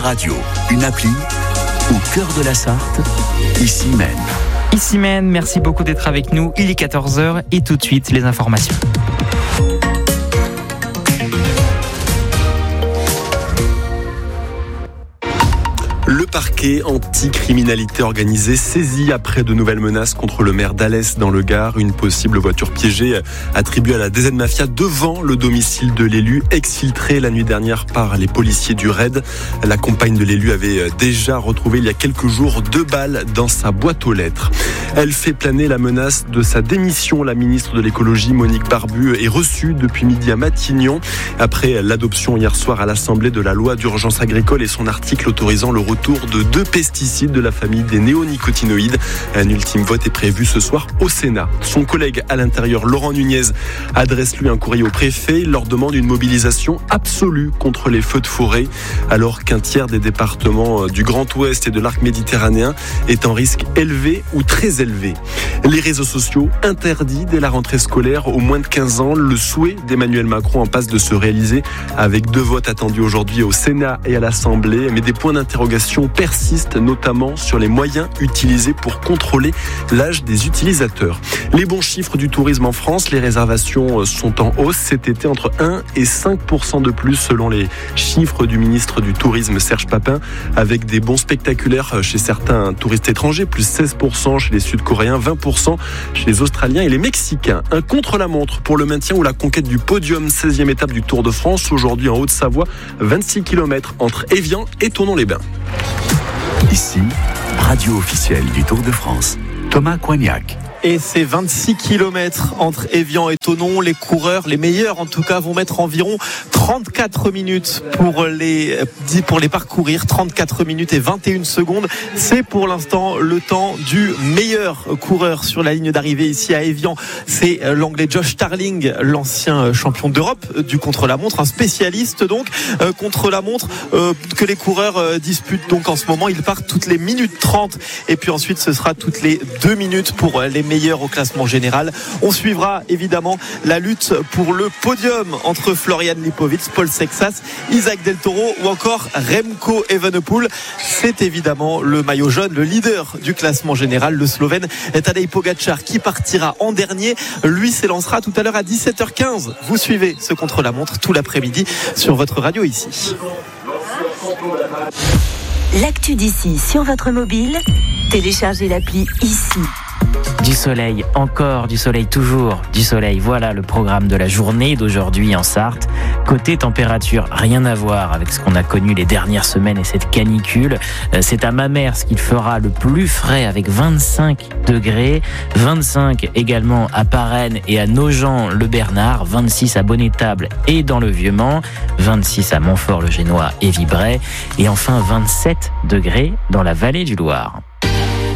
Radio, une appli au cœur de la Sarthe, ici même. Ici même, merci beaucoup d'être avec nous. Il est 14h et tout de suite les informations. Le parquet anti-criminalité organisée saisi après de nouvelles menaces contre le maire d'Alès dans le Gard. Une possible voiture piégée attribuée à la DZ Mafia devant le domicile de l'élu, exfiltré la nuit dernière par les policiers du RAID. La compagne de l'élu avait déjà retrouvé il y a quelques jours 2 balles dans sa boîte aux lettres. Elle fait planer la menace de sa démission. La ministre de l'écologie, Monique Barbu, est reçue depuis midi à Matignon après l'adoption hier soir à l'Assemblée de la loi d'urgence agricole et son article autorisant le retour de 2 pesticides de la famille des néonicotinoïdes. Un ultime vote est prévu ce soir au Sénat. Son collègue à l'intérieur, Laurent Nunez, adresse lui un courrier au préfet. Il leur demande une mobilisation absolue contre les feux de forêt, alors qu'un tiers des départements du Grand Ouest et de l'arc méditerranéen est en risque élevé ou très élevé. Les réseaux sociaux interdits dès la rentrée scolaire aux moins de 15 ans. Le souhait d'Emmanuel Macron en passe de se réaliser avec 2 votes attendus aujourd'hui au Sénat et à l'Assemblée. Mais des points d'interrogation persistent, notamment sur les moyens utilisés pour contrôler l'âge des utilisateurs. Les bons chiffres du tourisme en France, les réservations sont en hausse cet été, entre 1 et 5% de plus selon les chiffres du ministre du Tourisme Serge Papin, avec des bons spectaculaires chez certains touristes étrangers, plus 16% chez les Sud-Coréens, 20% chez les Australiens et les Mexicains. Un contre-la-montre pour le maintien ou la conquête du podium, 16e étape du Tour de France, aujourd'hui en Haute-Savoie, 26 km entre Évian et Thonon-les-Bains. Ici, radio officielle du Tour de France. Thomas Coignac. Et ces 26 km entre Évian et Thonon, les coureurs, les meilleurs en tout cas, vont mettre environ 34 minutes pour les parcourir. 34 minutes et 21 secondes. C'est pour l'instant le temps du meilleur coureur sur la ligne d'arrivée ici à Évian. C'est l'anglais Josh Starling, l'ancien champion d'Europe du contre-la-montre, un spécialiste donc contre-la-montre que les coureurs disputent donc en ce moment. Ils partent toutes les minutes 30 et puis ensuite ce sera toutes les 2 minutes pour les meilleurs au classement général. On suivra évidemment la lutte pour le podium entre Florian Lipowitz, Paul Sexas, Isaac Del Toro ou encore Remco Evenepoel. C'est évidemment le maillot jaune, le leader du classement général, le Slovène Tadej Pogačar, qui partira en dernier. Lui s'élancera tout à l'heure à 17h15. Vous suivez ce contre-la-montre tout l'après-midi sur votre radio ici. L'actu d'ici sur votre mobile, téléchargez l'appli ici. Du soleil, encore du soleil, toujours du soleil. Voilà le programme de la journée d'aujourd'hui en Sarthe. Côté température, rien à voir avec ce qu'on a connu les dernières semaines et cette canicule. C'est à Mamers qu'il fera le plus frais avec 25 degrés. 25 également à Parennes et à Nogent-le-Bernard. 26 à Bonnet-Table et dans le Vieux-Mans. 26 à Montfort-le-Génois et Vibray. Et enfin 27 degrés dans la vallée du Loir.